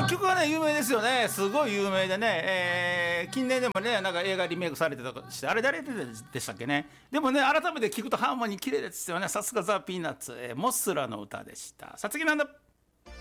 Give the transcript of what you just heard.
曲はね有名ですよね。すごい有名でね、近年でもねなんか映画リメイクされてたとして、あれ誰でしたっけね。でもね改めて聞くとハーモニー綺麗ですよね。さすがザ・ピーナッツ、モスラの歌でした。さつきなんだ。